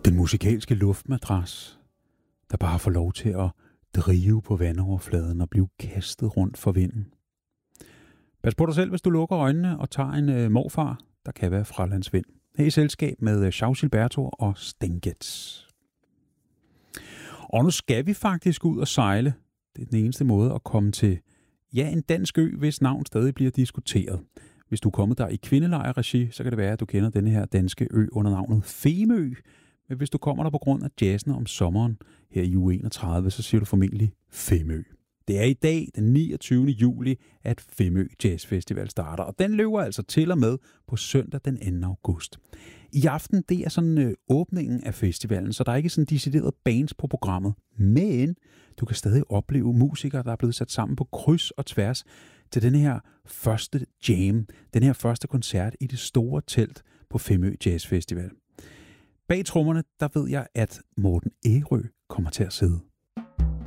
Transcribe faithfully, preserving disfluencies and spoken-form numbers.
Den musikalske luftmadras, der bare får lov til at drive på vandoverfladen og blive kastet rundt for vinden. Pas på dig selv, hvis du lukker øjnene og tager en øh, morfar, der kan være fralandsvind. Her i selskab med øh, Charles Gilberto og Stengets. Og nu skal vi faktisk ud og sejle. Det er den eneste måde at komme til, ja, en dansk ø, hvis navn stadig bliver diskuteret. Hvis du er kommet der i kvindelejrregi, så kan det være, at du kender denne her danske ø under navnet Femø. Men hvis du kommer der på grund af jazzen om sommeren her i uge enogtredive, så siger du formentlig Femø. Det er i dag, den niogtyvende juli, at Femø Jazz Festival starter, og den løber altså til og med på søndag den anden august. I aften, det er sådan øh, åbningen af festivalen, så der er ikke sådan decideret bands på programmet, men du kan stadig opleve musikere, der er blevet sat sammen på kryds og tværs til den her første jam, den her første koncert i det store telt på Femø Jazz Festival. Bag trommerne, der ved jeg, at Morten Ærø kommer til at sidde.